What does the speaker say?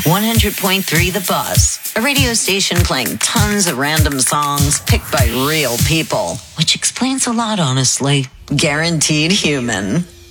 100.3 The Buzz, a radio station playing tons of random songs picked by real people, which explains a lot, honestly. Guaranteed human.